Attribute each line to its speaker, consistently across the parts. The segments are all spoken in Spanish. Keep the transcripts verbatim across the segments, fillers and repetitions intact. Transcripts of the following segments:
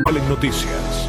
Speaker 1: En noticias.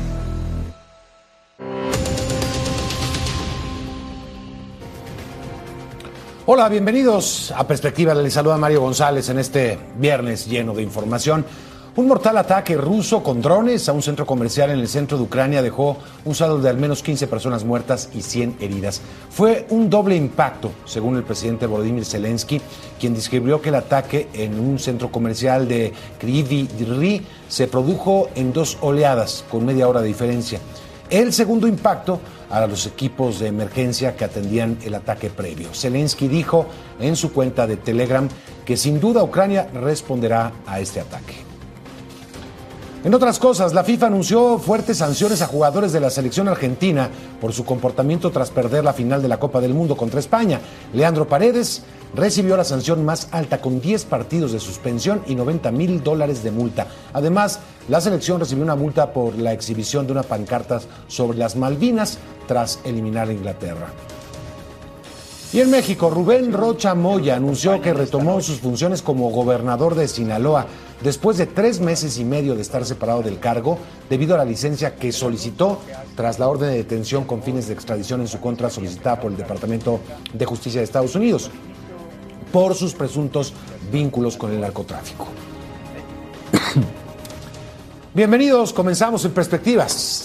Speaker 2: Hola, bienvenidos a Perspectiva. Les saluda Mario González en este viernes lleno de información. Un mortal ataque ruso con drones a un centro comercial en el centro de Ucrania dejó un saldo de al menos quince personas muertas y cien heridas. Fue un doble impacto, según el presidente Volodymyr Zelensky, quien describió que el ataque en un centro comercial de Kryvyi Rih se produjo en dos oleadas, con media hora de diferencia. El segundo impacto a los equipos de emergencia que atendían el ataque previo. Zelensky dijo en su cuenta de Telegram que sin duda Ucrania responderá a este ataque. En otras cosas, la FIFA anunció fuertes sanciones a jugadores de la selección argentina por su comportamiento tras perder la final de la Copa del Mundo contra España. Leandro Paredes recibió la sanción más alta con diez partidos de suspensión y noventa mil dólares de multa. Además, la selección recibió una multa por la exhibición de una pancarta sobre las Malvinas tras eliminar a Inglaterra. Y en México, Rubén Rocha Moya anunció que retomó sus funciones como gobernador de Sinaloa después de tres meses y medio de estar separado del cargo debido a la licencia que solicitó tras la orden de detención con fines de extradición en su contra solicitada por el Departamento de Justicia de Estados Unidos por sus presuntos vínculos con el narcotráfico. Bienvenidos, comenzamos en Perspectivas.